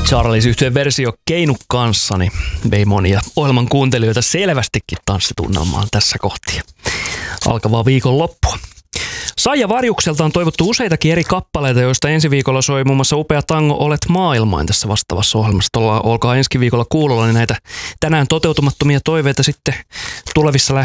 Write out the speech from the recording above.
Charlies-yhtyeen versio Keinu kanssani vei monia ohjelman kuuntelijoita selvästikin tanssitunnelmaan tässä kohtia alkavaa viikonloppua. Saija Varjukselta on toivottu useitakin eri kappaleita, joista ensi viikolla soi muun muassa upea tango Olet maailmain tässä vastaavassa ohjelmassa. Olkaa ensi viikolla kuulolla, niin näitä tänään toteutumattomia toiveita sitten tulevissa